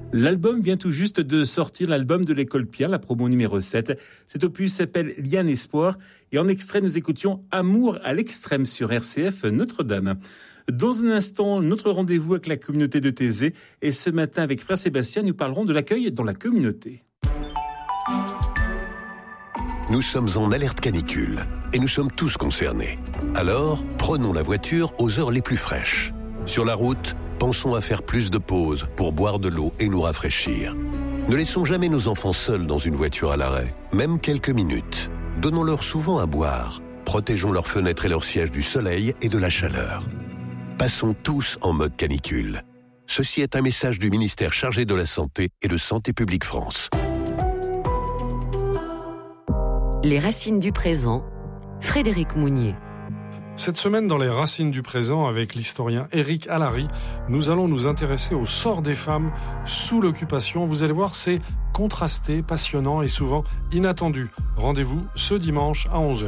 L'album vient tout juste de sortir, l'album de l'École Pierre, la promo numéro 7. Cet opus s'appelle Liane Espoir et en extrait, nous écoutions Amour à l'extrême sur RCF Notre-Dame. Dans un instant, notre rendez-vous avec la communauté de Thésée et ce matin avec Frère Sébastien, nous parlerons de l'accueil dans la communauté. Nous sommes en alerte canicule et nous sommes tous concernés. Alors, prenons la voiture aux heures les plus fraîches. Sur la route, pensons à faire plus de pauses pour boire de l'eau et nous rafraîchir. Ne laissons jamais nos enfants seuls dans une voiture à l'arrêt, même quelques minutes. Donnons-leur souvent à boire. Protégeons leurs fenêtres et leurs sièges du soleil et de la chaleur. Passons tous en mode canicule. Ceci est un message du ministère chargé de la Santé et de Santé publique France. Les racines du présent, Frédéric Mounier. Cette semaine, dans les racines du présent, avec l'historien Éric Allary, nous allons nous intéresser au sort des femmes sous l'occupation. Vous allez voir, c'est contrasté, passionnant et souvent inattendu. Rendez-vous ce dimanche à 11h.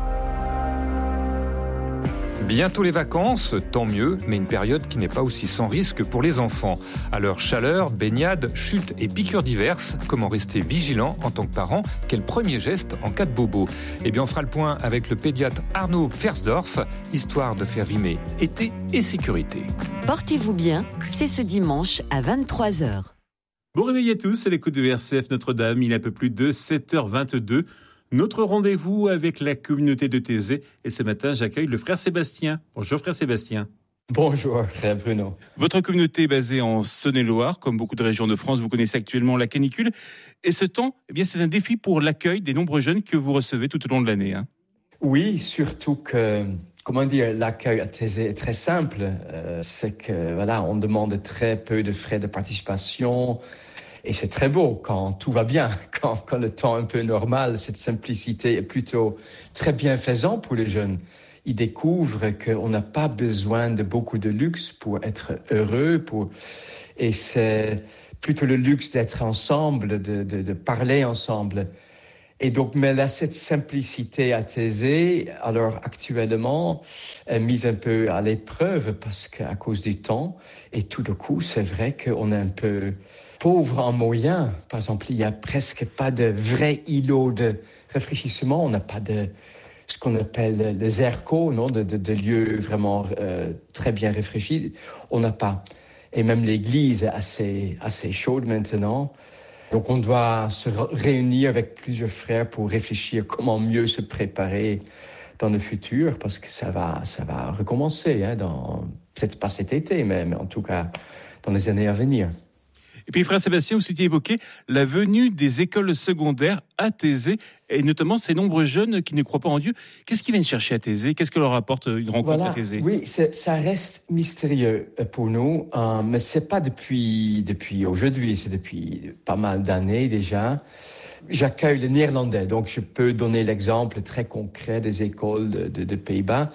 Bientôt les vacances, tant mieux, mais une période qui n'est pas aussi sans risque pour les enfants. À leur chaleur, baignade, chutes et piqûres diverses, comment rester vigilant en tant que parent? Quel premier geste en cas de bobo? Eh bien, on fera le point avec le pédiatre Arnaud Fersdorf, histoire de faire rimer été et sécurité. Portez-vous bien, c'est ce dimanche à 23h. Bon réveil à tous, c'est l'écoute de RCF Notre-Dame, il est un peu plus de 7h22. Notre rendez-vous avec la communauté de Thésée. Et ce matin, j'accueille le frère Sébastien. Bonjour frère Sébastien. Bonjour frère Bruno. Votre communauté est basée en Saône-et-Loire. Comme beaucoup de régions de France, vous connaissez actuellement la canicule. Et ce temps, eh bien, c'est un défi pour l'accueil des nombreux jeunes que vous recevez tout au long de l'année. Oui, surtout que, l'accueil à Thésée est très simple. C'est que, on demande très peu de frais de participation. Et c'est très beau quand tout va bien, quand le temps est un peu normal. Cette simplicité est plutôt très bienfaisant pour les jeunes. Ils découvrent qu'on n'a pas besoin de beaucoup de luxe pour être heureux. Et c'est plutôt le luxe d'être ensemble, de parler ensemble. Et donc, mais là, cette simplicité à Thésée, alors actuellement, est mise un peu à l'épreuve parce qu'à cause du temps. Et tout d'un coup, c'est vrai qu'on est un peu pauvre en moyens. Par exemple, il n'y a presque pas de vrai îlot de réfléchissement. On n'a pas de ce qu'on appelle les ERCO, de lieux vraiment très bien réfléchis. On n'a pas. Et même l'église est assez chaude maintenant. Donc on doit se réunir avec plusieurs frères pour réfléchir comment mieux se préparer dans le futur, parce que ça va recommencer, peut-être pas cet été, mais en tout cas dans les années à venir. Et puis, frère Sébastien, vous souhaitiez évoquer la venue des écoles secondaires à Thésée, et notamment ces nombreux jeunes qui ne croient pas en Dieu. Qu'est-ce qu'ils viennent chercher à Thésée? Qu'est-ce que leur apporte une rencontre à Thésée? Oui, ça reste mystérieux pour nous, mais c'est pas depuis aujourd'hui, c'est depuis pas mal d'années déjà. J'accueille les Néerlandais, donc je peux donner l'exemple très concret des écoles de Pays-Bas.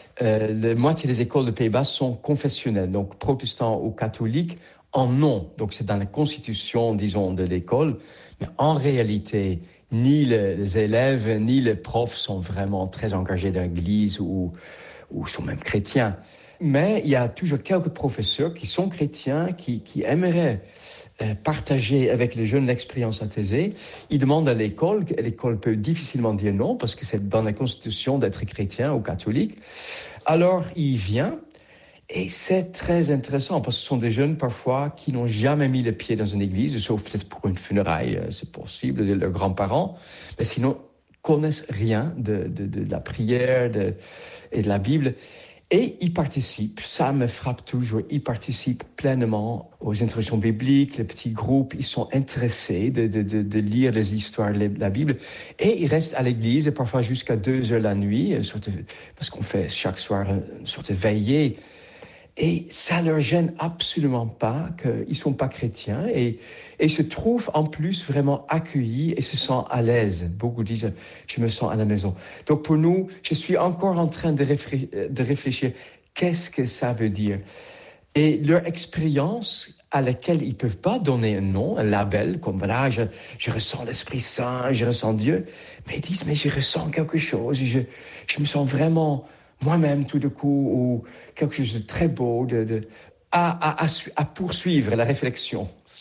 La moitié des écoles de Pays-Bas sont confessionnelles, donc protestants ou catholiques. En nom, donc c'est dans la constitution, disons, de l'école, mais en réalité, ni les élèves, ni les profs sont vraiment très engagés dans l'église ou sont même chrétiens. Mais il y a toujours quelques professeurs qui sont chrétiens, qui aimeraient partager avec les jeunes l'expérience à Thésée. Ils demandent à l'école peut difficilement dire non, parce que c'est dans la constitution d'être chrétien ou catholique. Alors, il vient. Et c'est très intéressant parce que ce sont des jeunes parfois qui n'ont jamais mis le pied dans une église, sauf peut-être pour une funéraille, c'est possible, de leurs grands-parents, mais sinon connaissent rien de la prière et de la Bible. Et ils participent, ça me frappe toujours, ils participent pleinement aux introductions bibliques, les petits groupes, ils sont intéressés de lire les histoires de la Bible. Et ils restent à l'église, parfois jusqu'à 2h la nuit, parce qu'on fait chaque soir une sorte de veillée. Et ça leur gêne absolument pas qu'ils sont pas chrétiens et se trouvent en plus vraiment accueillis et se sentent à l'aise. Beaucoup disent je me sens à la maison. Donc pour nous, je suis encore en train de réfléchir qu'est-ce que ça veut dire. Et leur expérience à laquelle ils peuvent pas donner un nom, un label, comme je ressens l'Esprit Saint, je ressens Dieu, mais ils disent mais je ressens quelque chose, je me sens vraiment moi-même tout de coup, ou quelque chose de très beau, à poursuivre la réflexion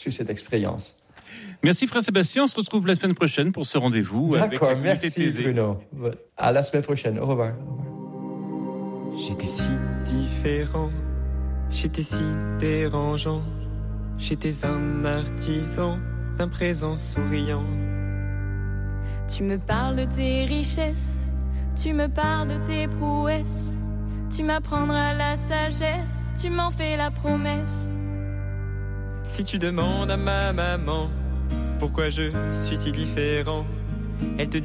sur cette expérience. Merci frère Sébastien, on se retrouve la semaine prochaine pour ce rendez-vous. D'accord, avec merci Bruno. À la semaine prochaine, au revoir. J'étais si différent, j'étais si dérangeant, j'étais un artisan d'un présent souriant. Tu me parles de tes richesses, tu me parles de tes prouesses, tu m'apprendras la sagesse, tu m'en fais la promesse. Si tu demandes à ma maman pourquoi je suis si différent, elle te